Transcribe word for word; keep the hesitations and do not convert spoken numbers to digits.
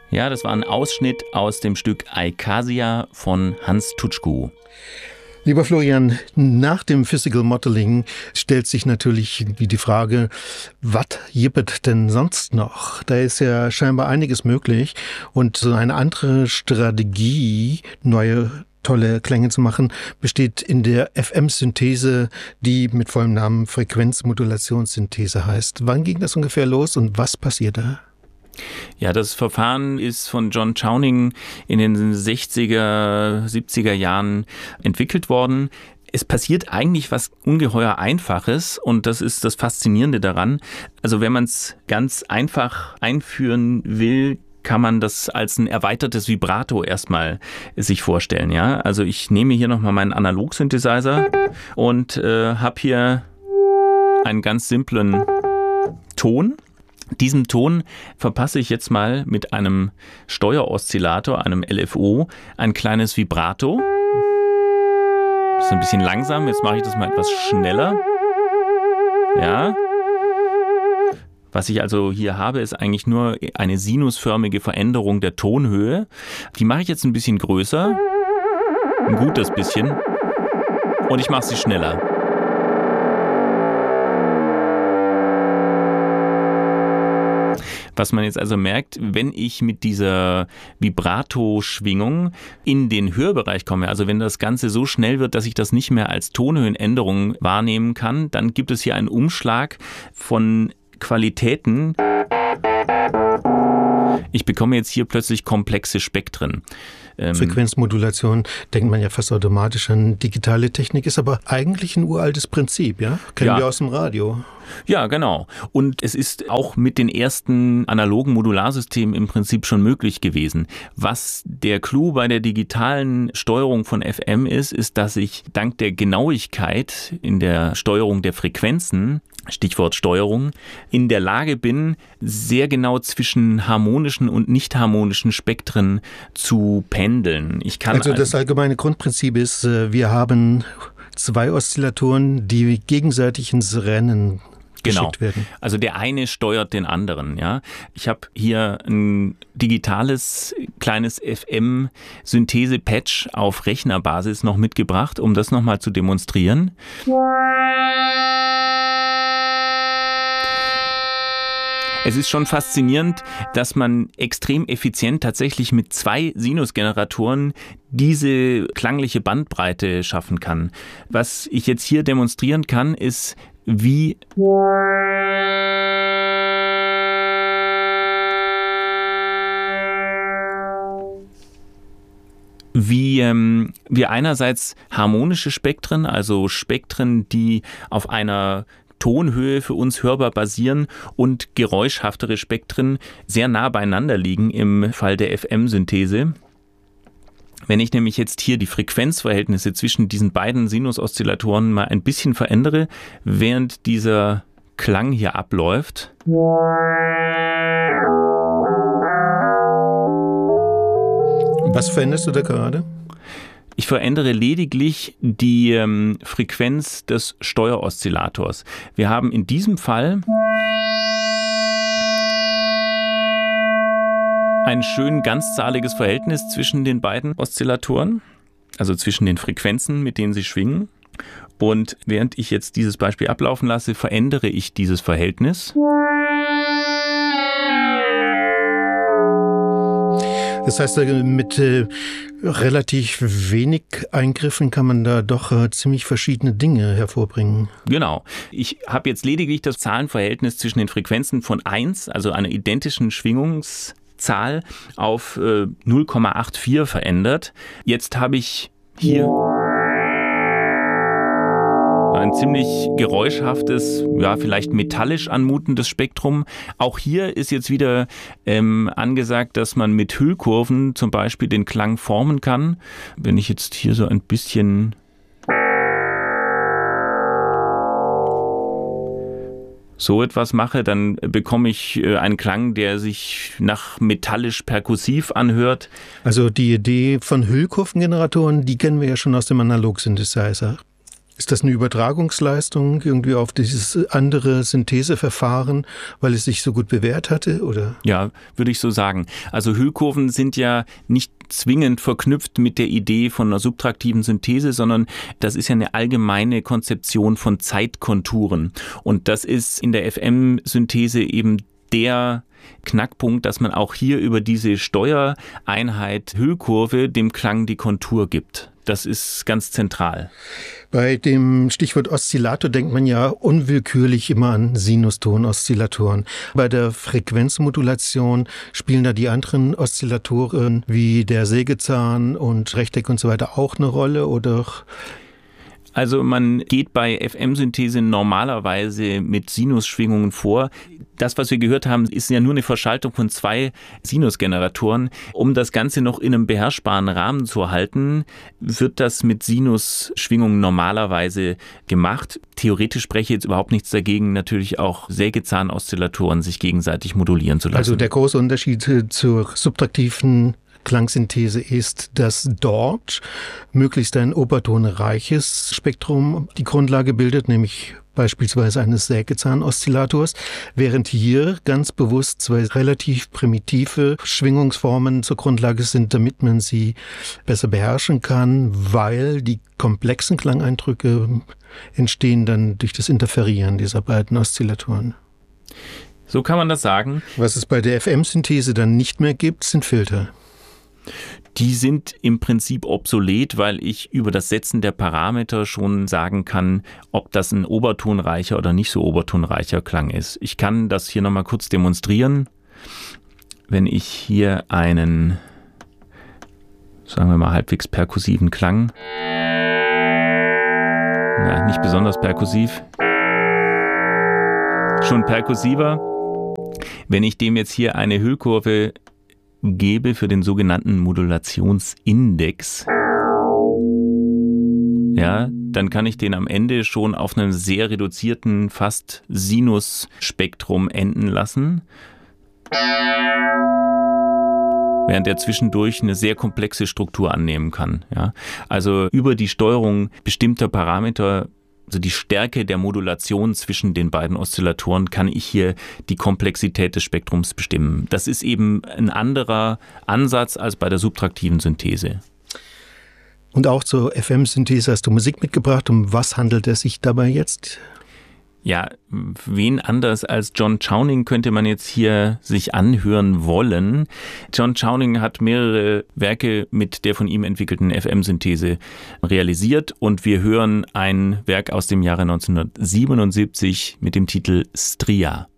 Ja, das war ein Ausschnitt aus dem Stück Aikasia von Hans Tutschku. Lieber Florian, nach dem Physical Modeling stellt sich natürlich die Frage, was gibt denn sonst noch? Da ist ja scheinbar einiges möglich und so eine andere Strategie, neue tolle Klänge zu machen, besteht in der F M-Synthese, die mit vollem Namen Frequenzmodulationssynthese heißt. Wann ging das ungefähr los und was passiert da? Ja, das Verfahren ist von John Chowning in den sechziger, siebziger Jahren entwickelt worden. Es passiert eigentlich was ungeheuer Einfaches und das ist das Faszinierende daran. Also wenn man es ganz einfach einführen will, kann man das als ein erweitertes Vibrato erstmal sich vorstellen. Ja? Also ich nehme hier nochmal meinen Analog-Synthesizer und äh, habe hier einen ganz simplen Ton. Diesem Ton verpasse ich jetzt mal mit einem Steueroszillator, einem L F O, ein kleines Vibrato. Das ist ein bisschen langsam, jetzt mache ich das mal etwas schneller. Ja. Was ich also hier habe, ist eigentlich nur eine sinusförmige Veränderung der Tonhöhe. Die mache ich jetzt ein bisschen größer, ein gutes bisschen, und ich mache sie schneller. Was man jetzt also merkt, wenn ich mit dieser Vibrato-Schwingung in den Hörbereich komme, also wenn das Ganze so schnell wird, dass ich das nicht mehr als Tonhöhenänderung wahrnehmen kann, dann gibt es hier einen Umschlag von Qualitäten. Ich bekomme jetzt hier plötzlich komplexe Spektren. Frequenzmodulation, denkt man ja fast automatisch an digitale Technik, ist aber eigentlich ein uraltes Prinzip, ja? Kennen ja. wir aus dem Radio. Ja, genau. Und es ist auch mit den ersten analogen Modularsystemen im Prinzip schon möglich gewesen. Was der Clou bei der digitalen Steuerung von F M ist, ist, dass ich dank der Genauigkeit in der Steuerung der Frequenzen, Stichwort Steuerung, in der Lage bin, sehr genau zwischen harmonischen und nicht harmonischen Spektren zu pendeln. Ich kann also das allgemeine Grundprinzip ist, wir haben zwei Oszillatoren, die gegenseitig ins Rennen Genau. werden. Also der eine steuert den anderen. Ja, ich habe hier ein digitales kleines F M-Synthese-Patch auf Rechnerbasis noch mitgebracht, um das nochmal zu demonstrieren. Es ist schon faszinierend, dass man extrem effizient tatsächlich mit zwei Sinusgeneratoren diese klangliche Bandbreite schaffen kann. Was ich jetzt hier demonstrieren kann, ist, wie wie ähm, wir einerseits harmonische Spektren, also Spektren, die auf einer Tonhöhe für uns hörbar basieren, und geräuschhaftere Spektren sehr nah beieinander liegen im Fall der F M-Synthese. Wenn ich nämlich jetzt hier die Frequenzverhältnisse zwischen diesen beiden Sinusoszillatoren mal ein bisschen verändere, während dieser Klang hier abläuft. Was veränderst du da gerade? Ich verändere lediglich die ähm, Frequenz des Steueroscillators. Wir haben in diesem Fall ein schön ganzzahliges Verhältnis zwischen den beiden Oszillatoren, also zwischen den Frequenzen, mit denen sie schwingen. Und während ich jetzt dieses Beispiel ablaufen lasse, verändere ich dieses Verhältnis. Das heißt, mit äh, relativ wenig Eingriffen kann man da doch äh, ziemlich verschiedene Dinge hervorbringen. Genau. Ich habe jetzt lediglich das Zahlenverhältnis zwischen den Frequenzen von eins, also einer identischen Schwingungszahl, auf äh, null Komma vierundachtzig verändert. Jetzt habe ich hier ein ziemlich geräuschhaftes, ja, vielleicht metallisch anmutendes Spektrum. Auch hier ist jetzt wieder ähm, angesagt, dass man mit Hüllkurven zum Beispiel den Klang formen kann. Wenn ich jetzt hier so ein bisschen so etwas mache, dann bekomme ich äh, einen Klang, der sich nach metallisch-perkussiv anhört. Also die Idee von Hüllkurvengeneratoren, die kennen wir ja schon aus dem Analog-Synthesizer. Ist das eine Übertragungsleistung irgendwie auf dieses andere Syntheseverfahren, weil es sich so gut bewährt hatte, oder? Ja, würde ich so sagen. Also Hüllkurven sind ja nicht zwingend verknüpft mit der Idee von einer subtraktiven Synthese, sondern das ist ja eine allgemeine Konzeption von Zeitkonturen. Und das ist in der F M-Synthese eben der Knackpunkt, dass man auch hier über diese Steuereinheit Hüllkurve dem Klang die Kontur gibt. Das ist ganz zentral. Bei dem Stichwort Oszillator denkt man ja unwillkürlich immer an Sinuston-Oszillatoren. Bei der Frequenzmodulation spielen da die anderen Oszillatoren wie der Sägezahn und Rechteck und so weiter auch eine Rolle, oder? Also man geht bei F M-Synthese normalerweise mit Sinusschwingungen vor. Das, was wir gehört haben, ist ja nur eine Verschaltung von zwei Sinusgeneratoren. Um das Ganze noch in einem beherrschbaren Rahmen zu halten, wird das mit Sinusschwingungen normalerweise gemacht. Theoretisch spreche jetzt überhaupt nichts dagegen, natürlich auch Sägezahn-Oszillatoren sich gegenseitig modulieren zu lassen. Also der große Unterschied zur subtraktiven Klangsynthese ist, dass dort möglichst ein obertonreiches Spektrum die Grundlage bildet, nämlich beispielsweise eines Sägezahn-Oszillators, während hier ganz bewusst zwei relativ primitive Schwingungsformen zur Grundlage sind, damit man sie besser beherrschen kann, weil die komplexen Klangeindrücke entstehen dann durch das Interferieren dieser beiden Oszillatoren. So kann man das sagen. Was es bei der F M-Synthese dann nicht mehr gibt, sind Filter. Die sind im Prinzip obsolet, weil ich über das Setzen der Parameter schon sagen kann, ob das ein obertonreicher oder nicht so obertonreicher Klang ist. Ich kann das hier nochmal kurz demonstrieren. Wenn ich hier einen, sagen wir mal, halbwegs perkussiven Klang, ja, nicht besonders perkussiv, schon perkussiver, wenn ich dem jetzt hier eine Hüllkurve gebe für den sogenannten Modulationsindex, ja, dann kann ich den am Ende schon auf einem sehr reduzierten, fast Sinus-Spektrum enden lassen, während er zwischendurch eine sehr komplexe Struktur annehmen kann. Ja. Also über die Steuerung bestimmter Parameter, also die Stärke der Modulation zwischen den beiden Oszillatoren, kann ich hier die Komplexität des Spektrums bestimmen. Das ist eben ein anderer Ansatz als bei der subtraktiven Synthese. Und auch zur F M-Synthese hast du Musik mitgebracht. Um was handelt es sich dabei jetzt? Ja, wen anders als John Chowning könnte man jetzt hier sich anhören wollen. John Chowning hat mehrere Werke mit der von ihm entwickelten F M-Synthese realisiert und wir hören ein Werk aus dem Jahre neunzehnhundertsiebenundsiebzig mit dem Titel Stria.